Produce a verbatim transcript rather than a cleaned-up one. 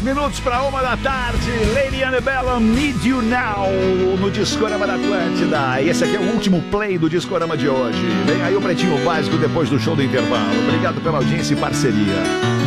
minutos para uma da tarde. Lady Antebellum, Need You Now, no Discorama da Atlântida. E esse aqui é o último play do Discorama de hoje. Vem aí o Pretinho Básico depois do show do intervalo. Obrigado pela audiência e parceria.